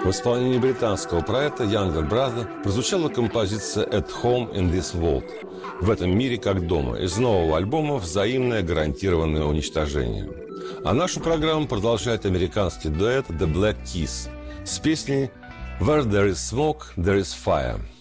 В исполнении британского проекта Younger Brother прозвучала композиция «At Home in This World» – «В этом мире как дома» из нового альбома «Взаимное гарантированное уничтожение». А нашу программу продолжает американский дуэт The Black Keys с песней «Where there is smoke, there is fire».